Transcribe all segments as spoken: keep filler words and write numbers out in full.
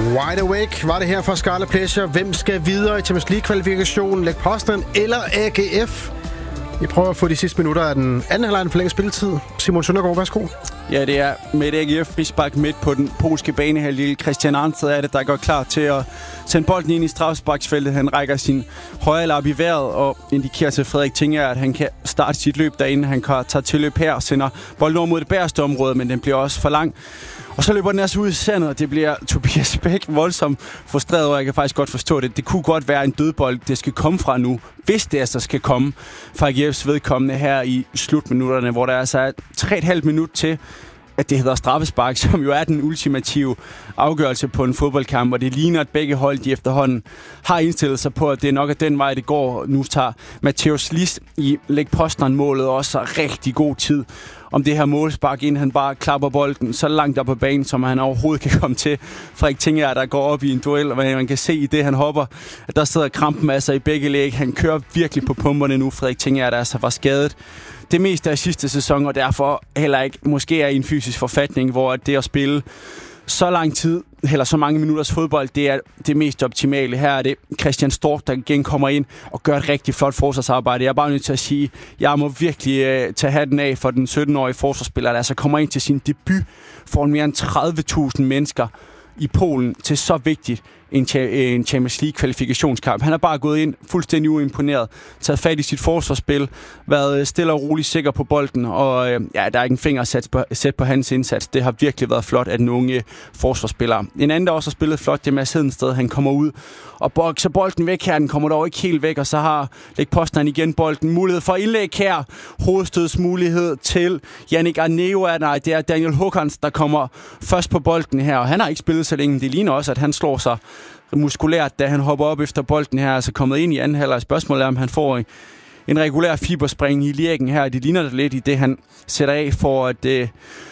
Wide Awake var det her for Scarlet Pleasure. Hvem skal videre i Champions League-kvalifikationen? Lech Poznan eller A G F? Vi prøver at få de sidste minutter af den anden halvleg en forlænget spilletid. Simon Søndergaard, værsgo. Ja, det er med A G F frispark midt på den polske bane her. Lille Christian Arnsted er det, der går klar til at sende bolden ind i straffesparksfeltet. Han rækker sin højre lap i vejret og indikerer til Frederik Tinger, at han kan starte sit løb derinde. Han kan tage til løb her og sender bolden over mod det bagerste område, men den bliver også for lang. Og så løber den altså ud i sandet, og det bliver Tobias Bæk voldsomt frustreret, og jeg kan faktisk godt forstå det. Det kunne godt være en dødbold, det skal komme fra nu, hvis det altså skal komme fra A G F's vedkommende her i slutminutterne, hvor der altså er tre og et halvt minut til, at det hedder straffespark, som jo er den ultimative afgørelse på en fodboldkamp, og det ligner, at begge hold de efterhånden har indstillet sig på, at det nok er den vej, det går. Nu tager Matthäus Lis i Lech Poznan-målet også rigtig god tid om det her målspark, inden han bare klapper bolden så langt op på banen, som han overhovedet kan komme til. Frederik Tinger, der går op i en duel, og man kan se i det, han hopper, at der sidder krampen altså i begge læg. Han kører virkelig på pumperne nu, Frederik Tinger, der altså var skadet det meste af sidste sæson, og derfor heller ikke måske er i en fysisk forfatning, hvor det at spille så lang tid, eller så mange minutters fodbold, det er det mest optimale. Her er det Christian Stork, der igen kommer ind og gør et rigtig flot forsvarsarbejde. Jeg er bare nødt til at sige, jeg må virkelig øh, tage hatten af for den sytten-årige forsvarsspiller, der altså kommer ind til sin debut foran mere end tredive tusind mennesker i Polen til så vigtigt en, en Champions League-kvalifikationskamp. Han er bare gået ind fuldstændig uimponeret, taget fat i sit forsvarsspil, været stille og roligt sikker på bolden, og øh, ja, der er ikke en finger sat på, sat på hans indsats. Det har virkelig været flot af den unge forsvarsspiller. En anden, der også har spillet flot, det er Mads Hedensted. Han kommer ud og bokser bolden væk her. Den kommer dog ikke helt væk, og så har Lech Poznan igen bolden. Mulighed for indlæg her. Hovedstødsmulighed til Yannick Arneo. Nej, det er Daniel Håkans, der kommer først på bolden her, og han har ikke spillet så længe. Det ligner også, at han slår sig muskulært, da han hopper op efter bolden her, altså kommet ind i anden halvleg. Spørgsmålet er, om han får en regulær fiberspring i lægen her. Det ligner det lidt i det, han sætter af for at, øh,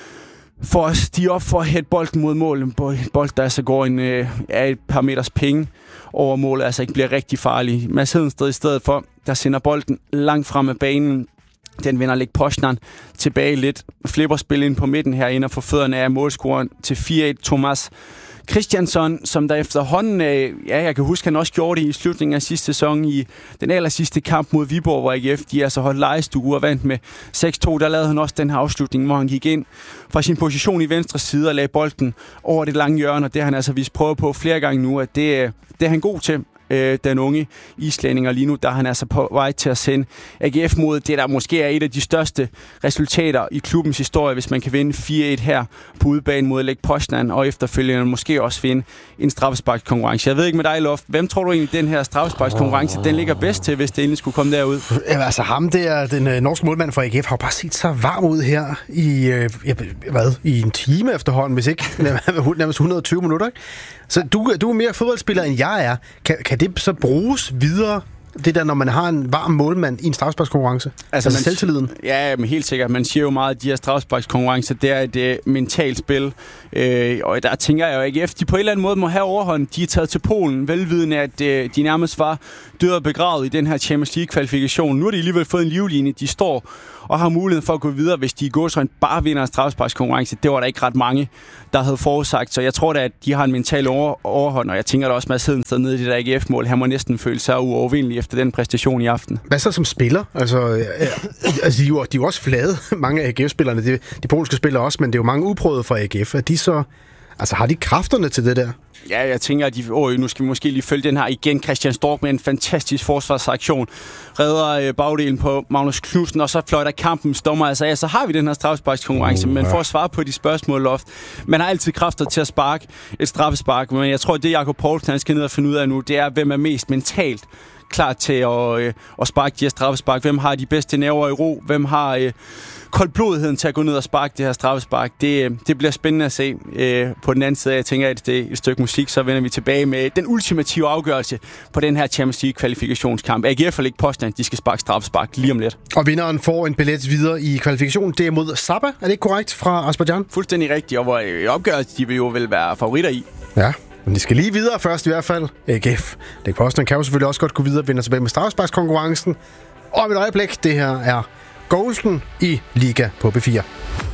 for at stige op for at hætte bolden mod mål. En bold, der altså går en, øh, et par meters penge over målet, altså ikke bliver rigtig farlig. Mads Hedensted i stedet for, der sender bolden langt frem af banen. Den vender Lech Poznan tilbage lidt. Flipperspil ind på midten her, ind og for fødderne af målscoren til fire et Thomas Christiansson, som der efterhånden, øh, ja, jeg kan huske, han også gjorde det i slutningen af sidste sæson i den aller sidste kamp mod Viborg, hvor A G F, de altså holdt lejestue og vandt med seks to. Der lavede han også den her afslutning, hvor han gik ind fra sin position i venstre side og lagde bolden over det lange hjørne, og det har han altså vist prøve på flere gange nu, at det, det er han god til. Den unge islænding, og lige nu der er han altså på vej til at sende A G F mod det, der måske er et af de største resultater i klubbens historie, hvis man kan vinde fire et her på udebane mod Lech Poznan, og efterfølgende måske også vinde en straffesparkskonkurrence. Jeg ved ikke med dig, Loft, hvem tror du egentlig, den her straffesparkskonkurrence, oh. den ligger bedst til, hvis det endelig skulle komme derud? Jamen, altså ham der, den øh, norske målmand for A G F, har bare set så varm ud her i, øh, hvad, i en time efterhånden, hvis ikke nærmest hundrede og tyve minutter, ikke? Så du, du er mere fodboldspiller, end jeg er. Kan, kan det så bruges videre, det der, når man har en varm målmand i en straffesparkskonkurrence? Altså, altså selvtilliden? Ja, men helt sikkert. Man siger jo meget, at de her straffesparkskonkurrencer, det er et uh, mentalt spil. Øh, og der tænker jeg jo, at A G F, de på en eller anden måde må have overhånd. De er taget til Polen, velvidende, at uh, de nærmest var døde og begravet i den her Champions League-kvalifikation. Nu har de alligevel fået en livlinje. De står og har muligheden for at gå videre, hvis de i gåsøjne bare vinder en straffesparkskonkurrence. Det var der ikke ret mange, der havde forudsagt. Så jeg tror da, at de har en mental over- overhånd, og jeg tænker da også, at Mads Hedensted nede i det der A G F-mål, han må næsten føle sig uovervindelig efter den præstation i aften. Hvad så som spiller? Altså, øh, altså de, er jo, de er jo også flade, mange af A G F-spillerne. De, de polske spillere også, men det er jo mange uprøvede fra A G F. Er de så, altså, har de kræfterne til det der? Ja, jeg tænker, at de, åh, nu skal vi måske lige følge den her igen. Christian Stork med en fantastisk forsvarsaktion. Redder øh, bagdelen på Magnus Knudsen, og så fløjter kampen dommer. Altså, ja, så har vi den her straffesparkskonkurrence. Uh, men for at svare på de spørgsmål, Loft, man har altid kræfter til at sparke et straffespark. Men jeg tror, at det Jakob Poulsen han skal ned og finde ud af nu, det er, hvem er mest mentalt klar til at, øh, at sparke de her straffespark. Hvem har de bedste nerver i ro? Hvem har øh, koldblodigheden til at gå ned og sparke det her straffespark? Det, det bliver spændende at se. Øh, på den anden side, jeg tænker, at det er et stykke musik, så vender vi tilbage med den ultimative afgørelse på den her Champions League-kvalifikationskamp. A G F og Lech Poznan, de skal sparke straffespark lige om lidt. Og vinderen får en billet videre i kvalifikationen. Det er mod Saba, er det ikke korrekt, fra Aserbajdsjan? Fuldstændig rigtigt, og hvor opgørelse de vil jo vel være favoritter i. Ja. Men de skal lige videre først i hvert fald. A G F. Lech Poznan kan jo selvfølgelig også godt gå videre og vinde tilbage med straffesparkskonkurrencen. Og om et øjeblik, det her er Goalsen i Liga på B fire.